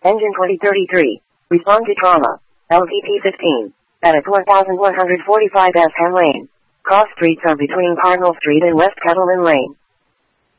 Engine 2033. Respond to trauma. LVP 15. At 4145 S. Ham Lane. Cross streets are between Cardinal Street and West Kettleman Lane.